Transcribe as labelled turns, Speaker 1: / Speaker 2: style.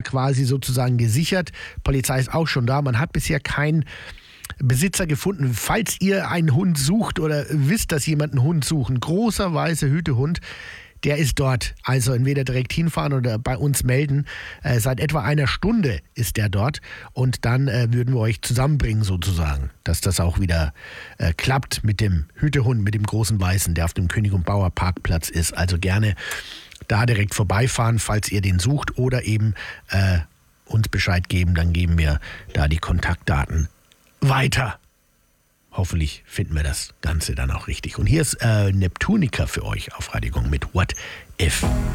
Speaker 1: quasi sozusagen gesichert. Polizei ist auch schon da. Man hat bisher keinen Besitzer gefunden. Falls ihr einen Hund sucht oder wisst, dass jemand einen Hund sucht, ein großer weißer Hütehund, der ist dort. Also entweder direkt hinfahren oder bei uns melden. Seit etwa einer Stunde ist der dort und dann würden wir euch zusammenbringen sozusagen, dass das auch wieder klappt mit dem Hütehund, mit dem großen Weißen, der auf dem König und Bauer Parkplatz ist. Also gerne da direkt vorbeifahren, falls ihr den sucht oder eben uns Bescheid geben, dann geben wir da die Kontaktdaten weiter. Hoffentlich finden wir das Ganze dann auch richtig. Und hier ist Neptunica für euch auf Radio Gong mit What If.